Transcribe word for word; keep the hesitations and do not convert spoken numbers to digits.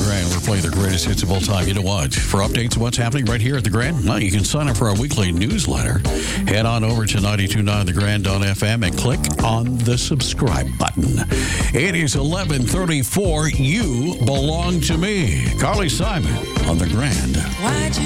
Grand. We're playing the greatest hits of all time. You know what? For updates on what's happening right here at the Grand, well, you can sign up for our weekly newsletter. Head on over to ninety-two point nine the grand dot f m and click on the subscribe button. It is eleven thirty-four. You belong to me. Carly Simon on the Grand. Why'd you